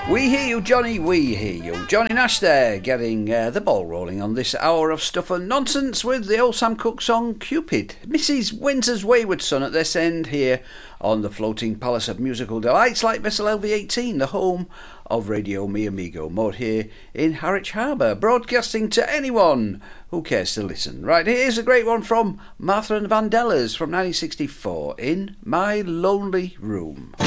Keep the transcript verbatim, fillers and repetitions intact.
We hear you, Johnny, we hear you. Johnny Nash there, getting uh, the ball rolling on this hour of stuff and nonsense with the old Sam Cooke song Cupid. Missus Windsor's Wayward Son at this end here on the floating palace of musical delights like Vessel L V eighteen, the home of Radio Mi Amigo, moored here in Harwich Harbour, broadcasting to anyone who cares to listen. Right, here's a great one from Martha and the Vandellas from nineteen sixty-four, In My Lonely Room.